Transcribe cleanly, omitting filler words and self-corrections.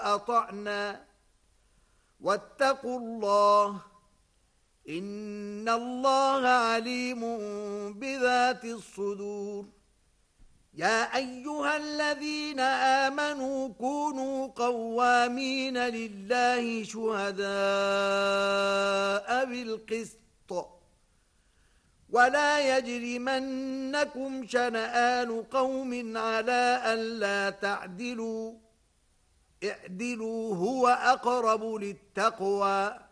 أطعنا واتقوا الله إن الله عليم بذات الصدور يا أيها الذين آمنوا كونوا قوامين لله شهداء بالقسط ولا يجرمنكم شنآن قوم على ألا تعدلوا اعدلوا هو أقرب للتقوى